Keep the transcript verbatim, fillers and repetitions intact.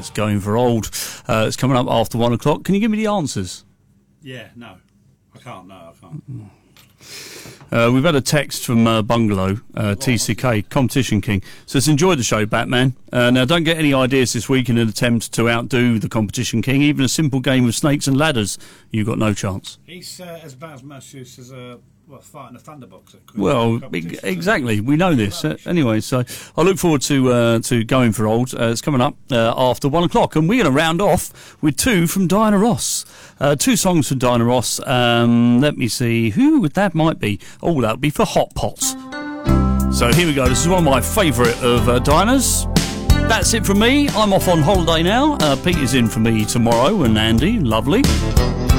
it's going for old. Uh, it's coming up after one o'clock. Can you give me the answers? Yeah, no. I can't, no, I can't. Uh, we've had a text from uh, Bungalow, uh, T C K, Competition King. Says, enjoy the show, Batman. Uh, now, don't get any ideas this week in an attempt to outdo the Competition King. Even a simple game of snakes and ladders, you've got no chance. He's uh, as bad as much use as a well, fighting a thunderbox. Well, e- exactly. We know this. Uh, anyway, so I look forward to uh, to going for old. Uh, it's coming up uh, after one o'clock, and we're going to round off with two from Diana Ross. Uh, two songs from Diana Ross. Um, let me see who that might be. Oh, that would be for Hot Pots. So here we go. This is one of my favourite of uh, Diana's. That's it from me. I'm off on holiday now. Uh, Pete is in for me tomorrow, and Andy, lovely.